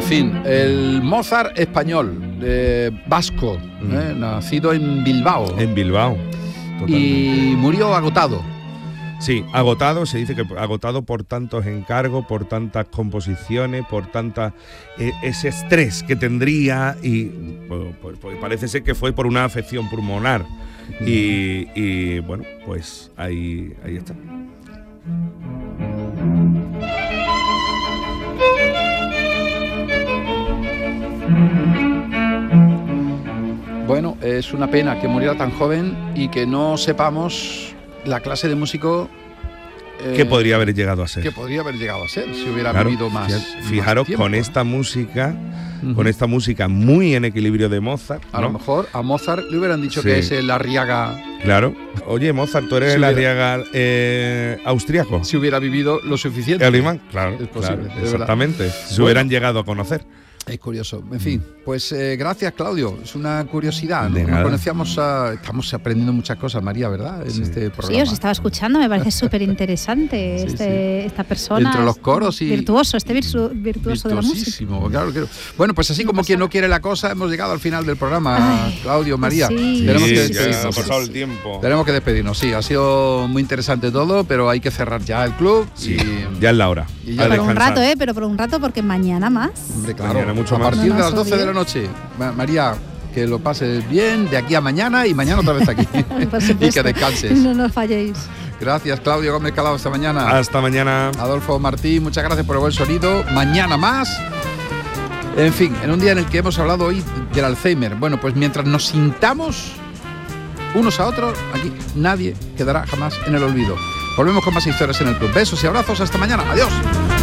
fin, el Mozart español, vasco, nacido en Bilbao. En Bilbao. Totalmente. Y murió agotado. Sí, agotado, se dice que agotado por tantos encargos, por tantas composiciones, por ese estrés que tendría y pues parece ser que fue por una afección pulmonar y bueno, pues ahí está. Bueno, es una pena que muriera tan joven y que no sepamos la clase de músico ¿qué podría haber llegado a ser? Que podría haber llegado a ser si hubiera claro, vivido más. Fijaros, más tiempo, con esta música, con esta música muy en equilibrio de Mozart, ¿no? A lo mejor a Mozart le hubieran dicho que es el Arriaga. Claro. Oye, Mozart, tú eres el Arriaga austriaco. Si hubiera vivido lo suficiente. Alemán, claro. Es posible, claro, exactamente. Se hubieran llegado a conocer. Es curioso. En fin, pues gracias, Claudio. Es una curiosidad. ¿No? Conocíamos estamos aprendiendo muchas cosas, María, ¿verdad? En este programa. Sí, os estaba escuchando, me parece súper interesante esta persona. Entre los coros y... Virtuoso, virtuoso de la música. Claro. Bueno, pues así como quien no quiere la cosa, hemos llegado al final del programa. Ay, Claudio, María. Sí, tenemos que ya ha pasado el tiempo. Tenemos que despedirnos, sí. Ha sido muy interesante todo, pero hay que cerrar ya el club. Sí, ya es la hora. Y por un rato, pero por un rato, porque mañana más. Hombre, claro. Mañana mucho a más. partir de las 12 de la noche. María, que lo pases bien de aquí a mañana y mañana otra vez aquí. Y que descanses. No nos falléis. Gracias, Claudio Gómez Calao. Hasta mañana. Hasta mañana. Adolfo Martín, muchas gracias por el buen sonido. Mañana más. En fin, en un día en el que hemos hablado hoy del Alzheimer. Bueno, pues mientras nos sintamos unos a otros, aquí nadie quedará jamás en el olvido. Volvemos con más historias en el club. Besos y abrazos. Hasta mañana. Adiós.